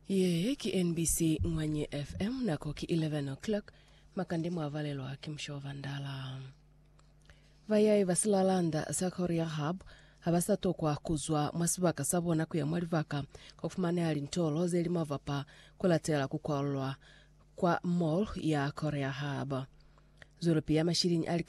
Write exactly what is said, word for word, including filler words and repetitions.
Ye ki N B C Ngwanye F M nako ki eleven o'clock makandi mwavalelwa kimshova ndala. Vayai vasilalanda sa Korea Hub habasatokwa kuzwa mwasibaka sabona kuya mwalivaka kufumane hali ntolo zeli mavapa kulatela kukwalwa kwa mall ya Korea Hub. Zulu pia mashirini